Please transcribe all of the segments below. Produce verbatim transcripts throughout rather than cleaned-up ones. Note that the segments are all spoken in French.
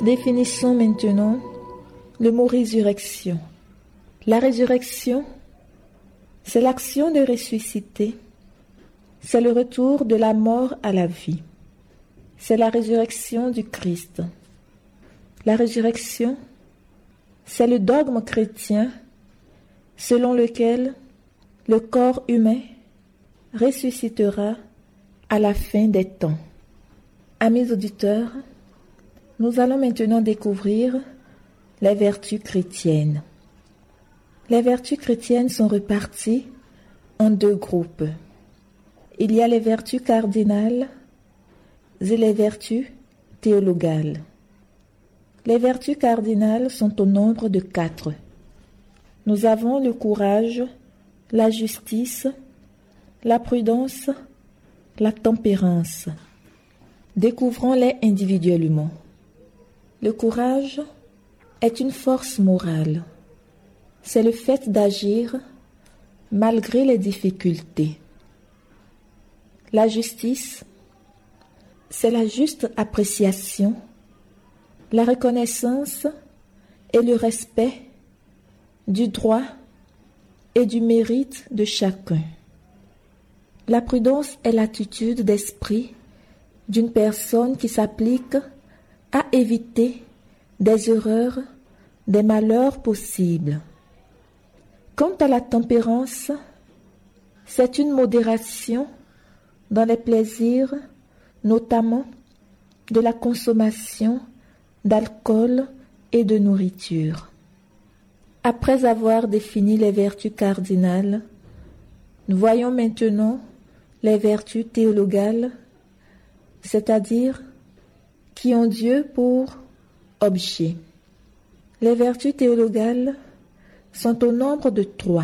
Définissons maintenant le mot résurrection. La résurrection, c'est l'action de ressusciter. C'est le retour de la mort à la vie. C'est la résurrection du Christ. La résurrection, c'est le dogme chrétien selon lequel le corps humain ressuscitera à la fin des temps. Amis auditeurs, nous allons maintenant découvrir les vertus chrétiennes. Les vertus chrétiennes sont réparties en deux groupes. Il y a les vertus cardinales et les vertus théologales. Les vertus cardinales sont au nombre de quatre. Nous avons le courage, la justice, la prudence, la tempérance. Découvrons-les individuellement. Le courage est une force morale. C'est le fait d'agir malgré les difficultés. La justice, c'est la juste appréciation, la reconnaissance et le respect du droit et du mérite de chacun. La prudence est l'attitude d'esprit d'une personne qui s'applique à éviter des erreurs, des malheurs possibles. Quant à la tempérance, c'est une modération dans les plaisirs, notamment de la consommation d'alcool et de nourriture. Après avoir défini les vertus cardinales, nous voyons maintenant les vertus théologales, c'est-à-dire qui ont Dieu pour objet. Les vertus théologales sont au nombre de trois.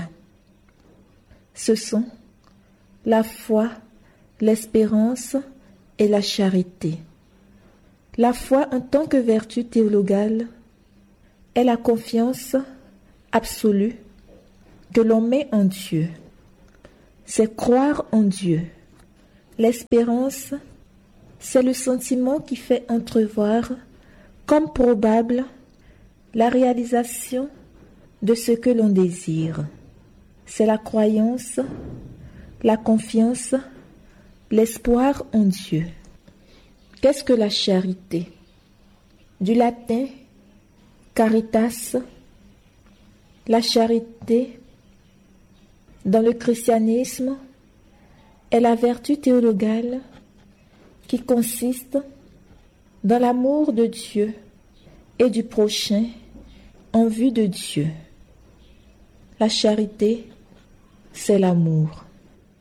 Ce sont la foi, l'espérance et la charité. La foi en tant que vertu théologale est la confiance absolue que l'on met en Dieu. C'est croire en Dieu. L'espérance, c'est le sentiment qui fait entrevoir comme probable la réalisation de ce que l'on désire. C'est la croyance, la confiance, l'espoir en Dieu. Qu'est-ce que la charité? Du latin caritas. La charité, dans le christianisme, est la vertu théologale qui consiste dans l'amour de Dieu et du prochain en vue de Dieu. La charité, c'est l'amour.